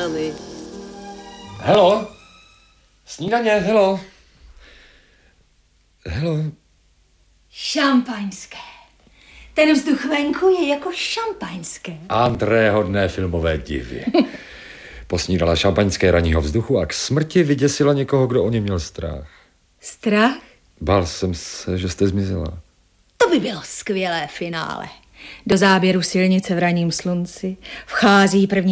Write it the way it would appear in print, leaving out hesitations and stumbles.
Karlovi. Helo? Snídaně, helo. Helo. Šampaňské. Ten vzduch venku je jako šampaňské. André hodné filmové divy. Posnídala šampaňské ranního vzduchu a k smrti vyděsila někoho, kdo o ně měl strach. Strach? Bál jsem se, že jste zmizela. To by bylo skvělé finále. Do záběru silnice v ranním slunci vchází první